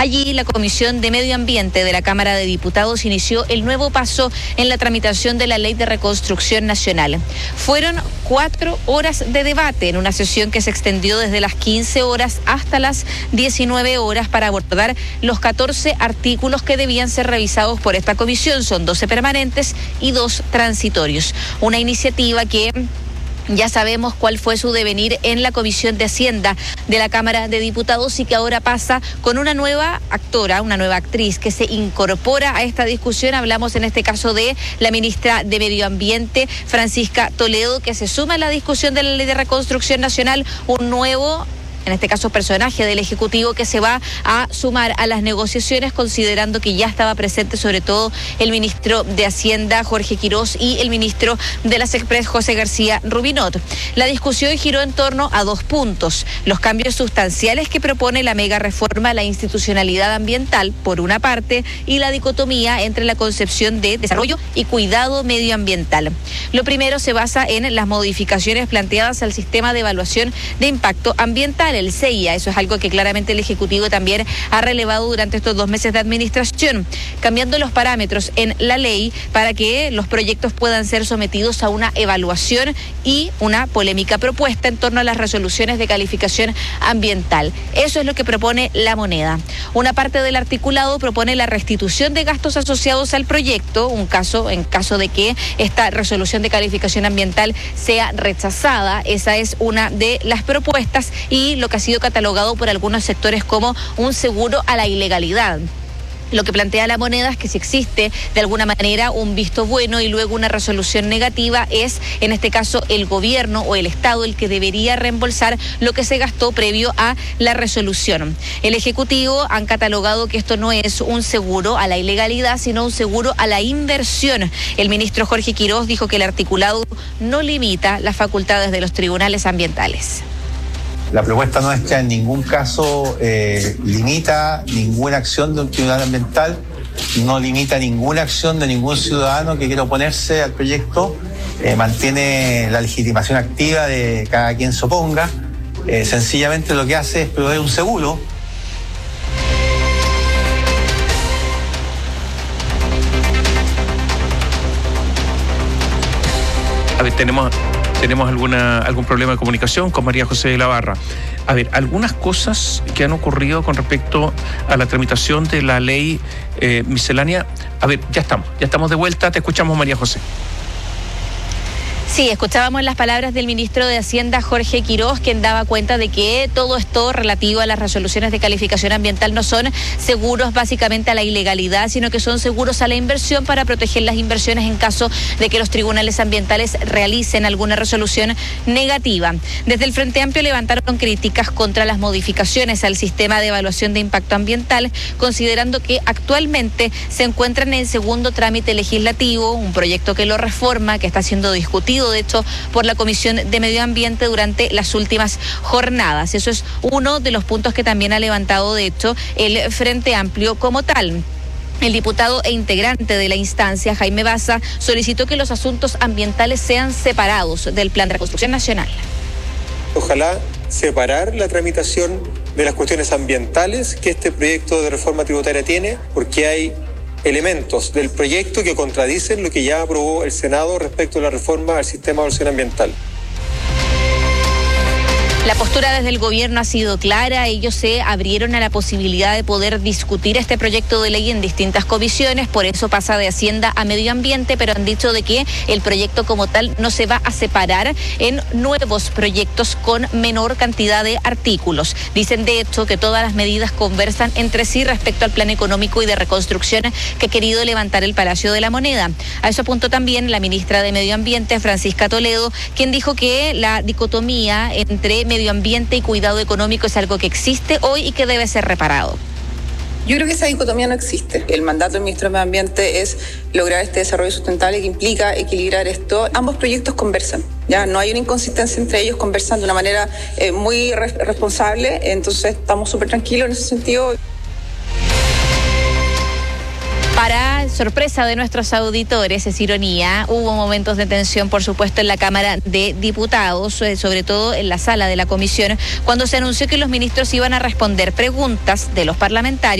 Allí, la Comisión de Medio Ambiente de la Cámara de Diputados inició el nuevo paso en la tramitación de la Ley de Reconstrucción Nacional. Fueron 4 horas de debate en una sesión que se extendió desde las 15 horas hasta las 19 horas para abordar los 14 artículos que debían ser revisados por esta comisión. Son 12 permanentes y 2 transitorios. Una iniciativa que ya sabemos cuál fue su devenir en la Comisión de Hacienda de la Cámara de Diputados y que ahora pasa con una nueva actora, una nueva actriz que se incorpora a esta discusión. Hablamos en este caso de la ministra de Medio Ambiente, Francisca Toledo, que se suma a la discusión de la Ley de Reconstrucción Nacional, un nuevo, en este caso, personaje del Ejecutivo que se va a sumar a las negociaciones, considerando que ya estaba presente sobre todo el ministro de Hacienda, Jorge Quirós, y el ministro de las Express, José García Rubinot. La discusión giró en torno a 2 puntos: los cambios sustanciales que propone la mega reforma a la institucionalidad ambiental, por una parte, y la dicotomía entre la concepción de desarrollo y cuidado medioambiental. Lo primero se basa en las modificaciones planteadas al sistema de evaluación de impacto ambiental, el CEIA. Eso es algo que claramente el Ejecutivo también ha relevado durante estos 2 meses de administración, cambiando los parámetros en la ley para que los proyectos puedan ser sometidos a una evaluación y una polémica propuesta en torno a las resoluciones de calificación ambiental. Eso es lo que propone La Moneda. Una parte del articulado propone la restitución de gastos asociados al proyecto, en caso de que esta resolución de calificación ambiental sea rechazada. Esa es una de las propuestas y lo que ha sido catalogado por algunos sectores como un seguro a la ilegalidad. Lo que plantea La Moneda es que si existe de alguna manera un visto bueno y luego una resolución negativa, es en este caso el gobierno o el Estado el que debería reembolsar lo que se gastó previo a la resolución. El Ejecutivo han catalogado que esto no es un seguro a la ilegalidad, sino un seguro a la inversión. El ministro Jorge Quirós dijo que el articulado no limita las facultades de los tribunales ambientales. La propuesta nuestra en ningún caso limita ninguna acción de un tribunal ambiental, no limita ninguna acción de ningún ciudadano que quiera oponerse al proyecto, mantiene la legitimación activa de cada quien se oponga, sencillamente lo que hace es proveer un seguro. A ver, tenemos algún problema de comunicación con María José de la Barra. A ver, algunas cosas que han ocurrido con respecto a la tramitación de la ley miscelánea. A ver, ya estamos de vuelta, te escuchamos, María José. Sí, escuchábamos las palabras del ministro de Hacienda, Jorge Quirós, quien daba cuenta de que todo esto relativo a las resoluciones de calificación ambiental no son seguros básicamente a la ilegalidad, sino que son seguros a la inversión para proteger las inversiones en caso de que los tribunales ambientales realicen alguna resolución negativa. Desde el Frente Amplio levantaron críticas contra las modificaciones al sistema de evaluación de impacto ambiental, considerando que actualmente se encuentran en segundo trámite legislativo, un proyecto que lo reforma, que está siendo discutido de hecho por la Comisión de Medio Ambiente durante las últimas jornadas. Eso es uno de los puntos que también ha levantado de hecho el Frente Amplio como tal. El diputado e integrante de la instancia, Jaime Baza, solicitó que los asuntos ambientales sean separados del Plan de Reconstrucción Nacional. Ojalá separar la tramitación de las cuestiones ambientales que este proyecto de reforma tributaria tiene, porque hay elementos del proyecto que contradicen lo que ya aprobó el Senado respecto a la reforma al sistema de evaluación ambiental. La postura desde el gobierno ha sido clara. Ellos se abrieron a la posibilidad de poder discutir este proyecto de ley en distintas comisiones, por eso pasa de Hacienda a Medio Ambiente, pero han dicho de que el proyecto como tal no se va a separar en nuevos proyectos con menor cantidad de artículos. Dicen de hecho que todas las medidas conversan entre sí respecto al plan económico y de reconstrucción que ha querido levantar el Palacio de la Moneda. A eso apuntó también la ministra de Medio Ambiente, Francisca Toledo, quien dijo que la dicotomía entre medio ambiente y cuidado económico es algo que existe hoy y que debe ser reparado. Yo creo que esa dicotomía no existe. El mandato del ministro de Medio Ambiente es lograr este desarrollo sustentable que implica equilibrar esto. Ambos proyectos conversan, ya no hay una inconsistencia entre ellos, conversan de una manera muy responsable, entonces estamos súper tranquilos en ese sentido. Para sorpresa de nuestros auditores, es ironía, hubo momentos de tensión, por supuesto, en la Cámara de Diputados, sobre todo en la sala de la comisión, cuando se anunció que los ministros iban a responder preguntas de los parlamentarios